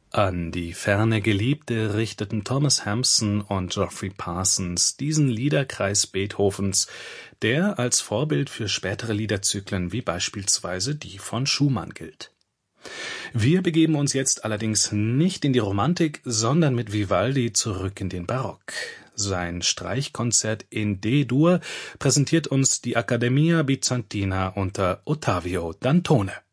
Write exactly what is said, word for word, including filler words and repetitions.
An die ferne Geliebte richteten Thomas Hampson und Geoffrey Parsons diesen Liederkreis Beethovens, der als Vorbild für spätere Liederzyklen wie beispielsweise die von Schumann gilt. Wir begeben uns jetzt allerdings nicht in die Romantik, sondern mit Vivaldi zurück in den Barock. Sein Streichkonzert in D-Dur präsentiert uns die Accademia Bizantina unter Ottavio Dantone.